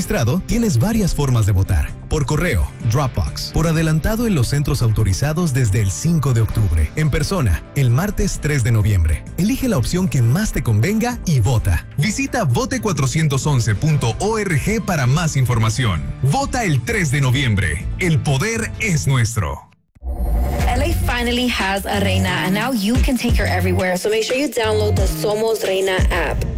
registrado, tienes varias formas de votar. Por correo, Dropbox. Por adelantado en los centros autorizados desde el 5 de octubre. En persona, el martes 3 de noviembre. Elige la opción que más te convenga y vota. Visita vote411.org para más información. Vota el 3 de noviembre. El poder es nuestro. LA finally has a Reina, and now you can take her everywhere. So make sure you download the Somos Reina app.